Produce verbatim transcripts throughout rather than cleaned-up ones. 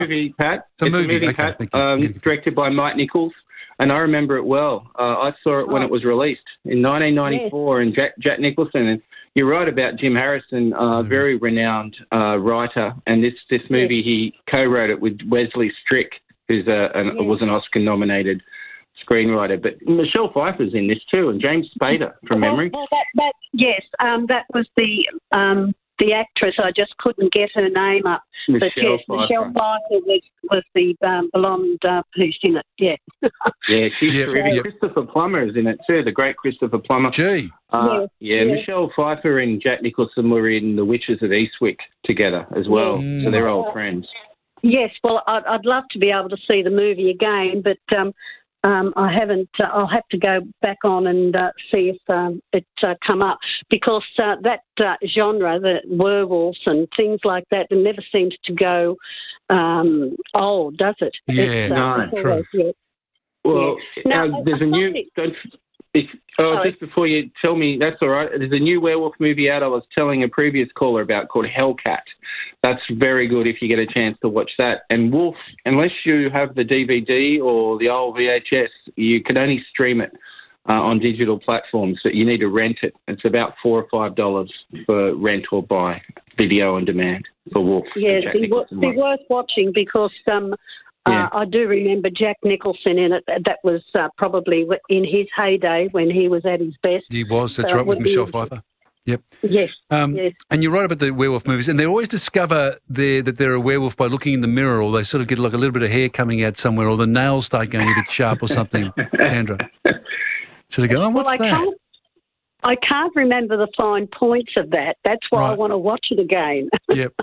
movie, Pat. It's a it's movie, a movie okay, Pat, thank you. um, Thank you. directed by Mike Nichols, and I remember it well. Uh, I saw it when Oh. it was released in nineteen ninety-four, and Jack, Jack Nicholson. And you're right about Jim Harrison, uh, very renowned uh, writer, and this, this movie, he co-wrote it with Wesley Strick, who's a, an, Yes. was an Oscar-nominated screenwriter. But Michelle Pfeiffer's in this too, and James Spader, from Well, memory. well, that, that, yes, um, that was the um, the actress. I just couldn't get her name up. but Michelle yes, Pfeiffer. Michelle Pfeiffer was, was the um, blonde uh, who's in it, yeah. Yeah, she's Yep, terrific. yep. Christopher Plummer is in it too, the great Christopher Plummer. Gee. Uh, yeah, yes. Michelle Pfeiffer and Jack Nicholson were in The Witches of Eastwick together as well, Mm. so they're old friends. Yes, well, I'd, I'd love to be able to see the movie again, but um, um, I haven't. Uh, I'll have to go back on and uh, see if um, it uh, come up, because uh, that uh, genre, the werewolves and things like that, it never seems to go um, old, does it? Yeah, It's, uh, no, it's true. always- yeah. Well, Now, uh, there's a I new. thought Don't, if, oh, Sorry. just before you tell me, that's all right. There's a new werewolf movie out I was telling a previous caller about called Hellcat. That's very good if you get a chance to watch that. And Wolf, unless you have the D V D or the old V H S, you can only stream it uh, on digital platforms, but you need to rent it. It's about four or five dollars for rent or buy, video on demand for Wolf. Yeah, the Jack be, wo- Nicholson be one. worth watching, because um, Yeah. uh, I do remember Jack Nicholson in it. That was uh, probably in his heyday when he was at his best. He was, that's So right, with would be Michelle interesting. Pfeiffer. Yep. Yes, Um, yes. And you're right about the werewolf movies, and they always discover they're, that they're a werewolf by looking in the mirror, or they sort of get like a little bit of hair coming out somewhere, or the nails start going a bit sharp or something, Sandra. So they go, oh, what's well, I that? Can't, I can't remember the fine points of that. That's why I Right. want to watch it again. Yep.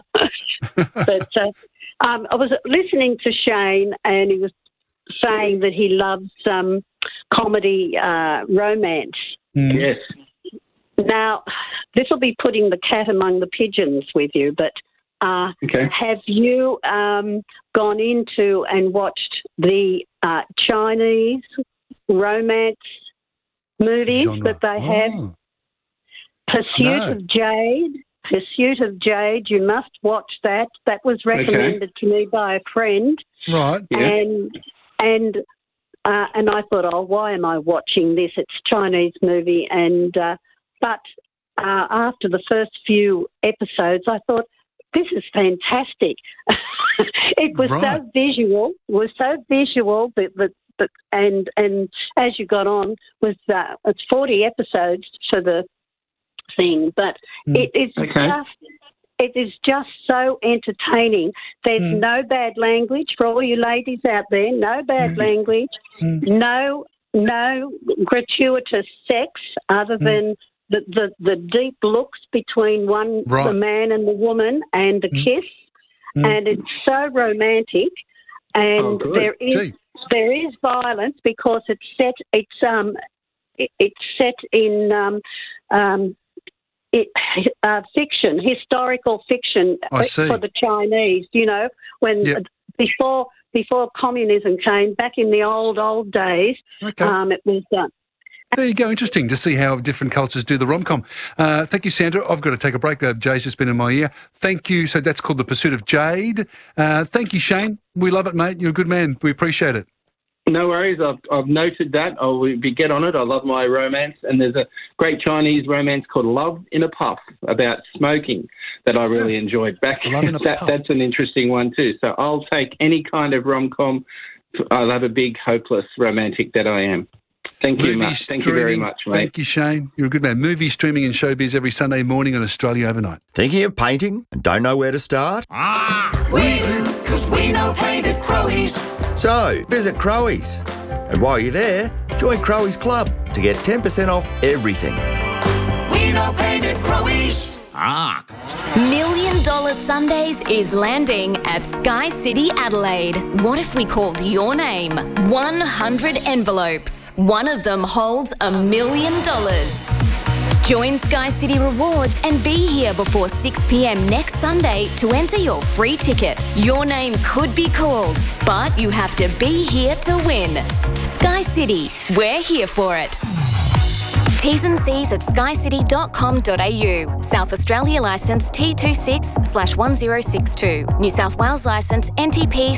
But uh, um, I was listening to Shane, and he was saying that he loves um, comedy uh, romance. Mm. Yes. Now, this will be putting the cat among the pigeons with you, but uh, Okay. have you um, gone into and watched the uh, Chinese romance movies Genre. that they have? Oh. Pursuit No. of Jade. Pursuit of Jade. You must watch that. That was recommended to me by a friend, Right. Yeah. and and uh, and I thought, oh, why am I watching this? It's a Chinese movie, and uh, but uh, after the first few episodes, I thought, this is fantastic. It was Right. so visual. Was so visual that that. But, and and as you got on, was uh, it's forty episodes for the thing, but Mm. it is Okay. just it is just so entertaining. There's Mm. no bad language for all you ladies out there. No bad Mm. language. Mm. No no gratuitous sex other Mm. than the, the, the deep looks between one Right. the man and the woman and the Mm. kiss, Mm. and it's so romantic. And Oh, good. there is Gee. there is violence because it's set it's um it, it's set in um um it, uh, fiction, historical fiction I see. for the Chinese. You know, when Yep. before before communism came, back in the old old days, Okay. um, it was uh, There you go. Interesting to see how different cultures do the rom-com. Uh, thank you, Sandra. I've got to take a break. Uh, Jay's just been in my ear. Thank you. So that's called The Pursuit of Jade. Uh, thank you, Shane. We love it, mate. You're a good man. We appreciate it. No worries. I've, I've noted that. I'll be get on it. I love my romance. And there's a great Chinese romance called Love in a Puff about smoking that I really enjoyed. Back Love in a that, Puff. That's an interesting one too. So I'll take any kind of rom-com. I'll have a big hopeless romantic that I am. Thank you, Movie much. Thank you very streaming. much, mate. Thank you, Shane. You're a good man. Movie streaming and showbiz every Sunday morning on Australia Overnight. Thinking of painting and don't know where to start? We do, cause we know paint at Crowies. So, visit Crowies. And while you're there, join Crowies Club to get ten percent off everything. We know paint at Crowies. Ah. Million Dollar Sundays is landing at Sky City Adelaide. What if we called your name? one hundred envelopes. One of them holds a million dollars. Join Sky City Rewards and be here before six p.m. next Sunday to enter your free ticket. Your name could be called, but you have to be here to win. Sky City, we're here for it. T's and C's at sky city dot com dot a u. South Australia licence T two six slash one zero six two. New South Wales licence N T P